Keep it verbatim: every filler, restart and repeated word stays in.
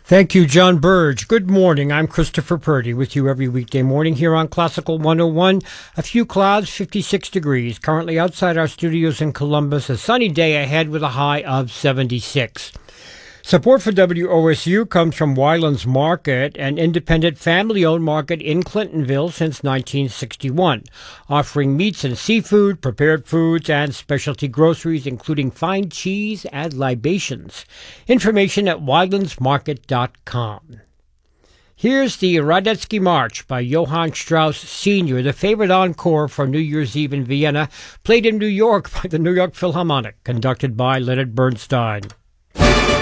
Thank you, John Burge. Good morning. I'm Christopher Purdy with you every weekday morning here on Classical one oh one. A few clouds, fifty-six degrees. Currently outside our studios in Columbus. A sunny day ahead with a high of seventy-six. Support for W O S U comes from Wylands Market, an independent family-owned market in Clintonville since nineteen sixty-one, offering meats and seafood, prepared foods, and specialty groceries, including fine cheese and libations. Information at wylands market dot com. Here's the Radetzky March by Johann Strauss Senior, the favorite encore for New Year's Eve in Vienna, played in New York by the New York Philharmonic, conducted by Leonard Bernstein.